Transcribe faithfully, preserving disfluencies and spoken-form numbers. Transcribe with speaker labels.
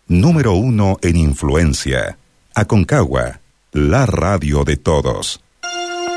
Speaker 1: número uno en influencia. Aconcagua, la radio de todos.